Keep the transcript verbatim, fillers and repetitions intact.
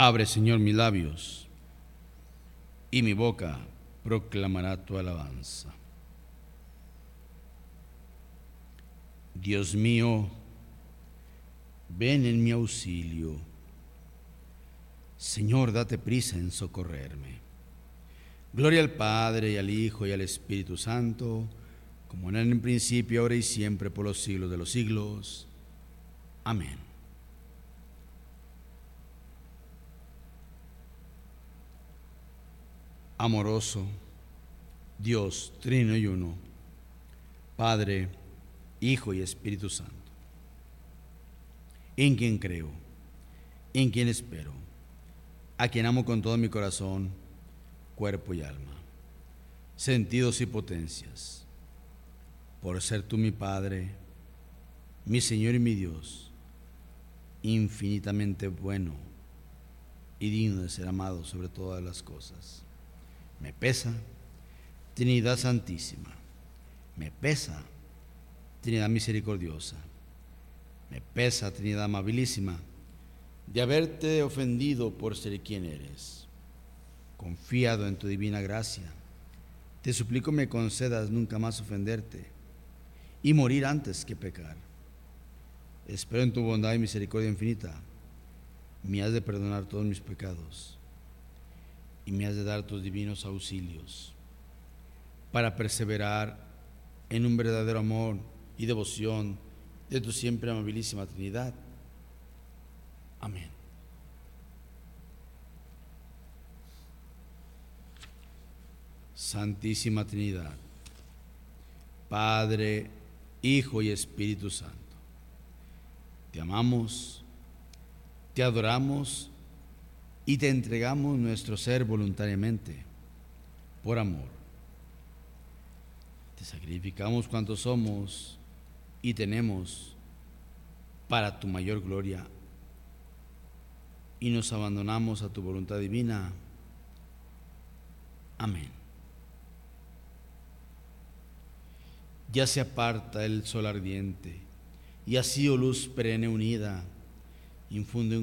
Abre, Señor, mis labios, y mi boca proclamará tu alabanza. Dios mío, ven en mi auxilio. Señor, date prisa en socorrerme. Gloria al Padre, y al Hijo, y al Espíritu Santo, como era en el principio, ahora y siempre, por los siglos de los siglos. Amén. Amoroso, Dios, trino y uno, Padre, Hijo y Espíritu Santo, en quien creo, en quien espero, a quien amo con todo mi corazón, cuerpo y alma, sentidos y potencias, por ser tú mi Padre, mi Señor y mi Dios, infinitamente bueno y digno de ser amado sobre todas las cosas. Me pesa, Trinidad Santísima, me pesa, Trinidad Misericordiosa, me pesa, Trinidad Amabilísima, de haberte ofendido por ser quien eres. Confiado en tu divina gracia, te suplico me concedas nunca más ofenderte y morir antes que pecar. Espero en tu bondad y misericordia infinita, me has de perdonar todos mis pecados y me has de dar tus divinos auxilios para perseverar en un verdadero amor y devoción de tu siempre amabilísima Trinidad. Amén. Santísima Trinidad, Padre, Hijo y Espíritu Santo, te amamos, te adoramos y te entregamos nuestro ser voluntariamente, por amor. Te sacrificamos cuanto somos y tenemos para tu mayor gloria y nos abandonamos a tu voluntad divina. Amén. Ya se aparta el sol ardiente y así, oh luz perenne unida, infunde un